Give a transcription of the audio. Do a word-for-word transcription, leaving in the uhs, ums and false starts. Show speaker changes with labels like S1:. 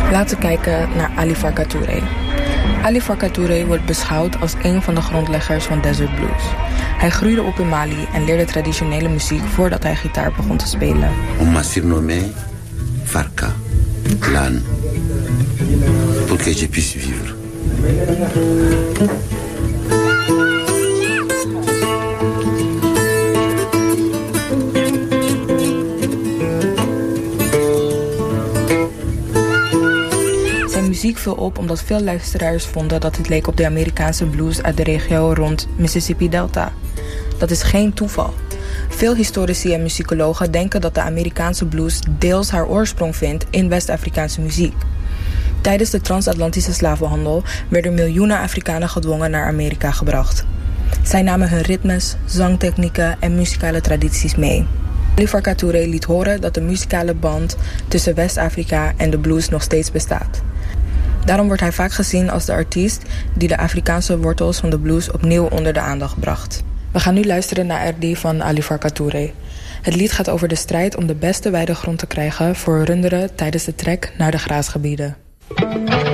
S1: Laten we kijken naar Ali Farka Touré. Ali Farka Touré wordt beschouwd als een van de grondleggers van Desert Blues. Hij groeide op in Mali en leerde traditionele muziek voordat hij gitaar begon te spelen.
S2: On m'a surnommé Farka, l'âne, pour que je puisse vivre.
S1: Muziek viel op omdat veel luisteraars vonden dat het leek op de Amerikaanse blues uit de regio rond Mississippi Delta. Dat is geen toeval. Veel historici en muzikologen denken dat de Amerikaanse blues deels haar oorsprong vindt in West-Afrikaanse muziek. Tijdens de transatlantische slavenhandel werden miljoenen Afrikanen gedwongen naar Amerika gebracht. Zij namen hun ritmes, zangtechnieken en muzikale tradities mee. Ali Farka Touré liet horen dat de muzikale band tussen West-Afrika en de blues nog steeds bestaat. Daarom wordt hij vaak gezien als de artiest die de Afrikaanse wortels van de blues opnieuw onder de aandacht bracht. We gaan nu luisteren naar Erdi van Ali Farka Touré. Het lied gaat over de strijd om de beste weidegrond te krijgen voor runderen tijdens de trek naar de graasgebieden.